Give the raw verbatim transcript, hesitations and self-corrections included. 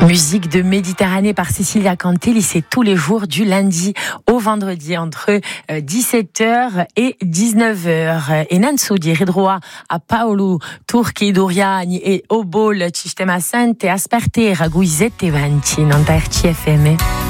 Musique de Méditerranée par Cecilia Cantelli, c'est tous les jours du lundi au vendredi entre dix-sept heures et dix-neuf heures. E nanso di ridroa a Paolo Turchi Doriani e Obol Sistema Sante aspertera guizette vanti non T F M.